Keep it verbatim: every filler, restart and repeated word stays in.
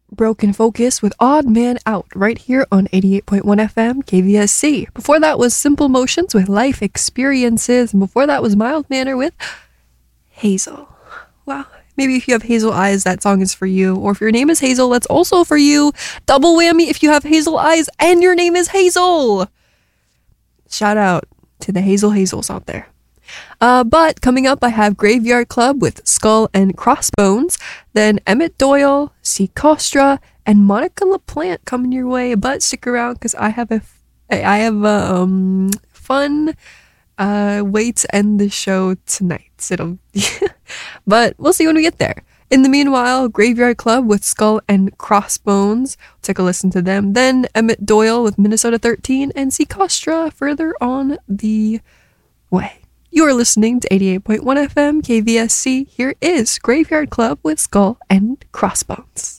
Broken Focus with Odd Man Out right here on eighty-eight point one F M K V S C. Before that was Simple Motions with Life Experiences, and before that was Mild Manner with Hazel. Wow. Maybe if you have hazel eyes, that song is for you. Or if your name is Hazel, that's also for you. Double whammy if you have hazel eyes and your name is Hazel. Shout out to the Hazel Hazels out there. Uh, but coming up, I have Graveyard Club with Skull and Crossbones. Then Emmett Doyle, C. Costra, and Monica LaPlante coming your way. But stick around because I have a, I have a um, fun uh, way to end the show tonight. It'll, but we'll see when we get there. In the meanwhile, Graveyard Club with Skull and Crossbones. Take a listen to them. Then Emmett Doyle with Minnesota thirteen and C. Costra further on the way. You're listening to eighty-eight point one F M K V S C. Here is Graveyard Club with Skull and Crossbones.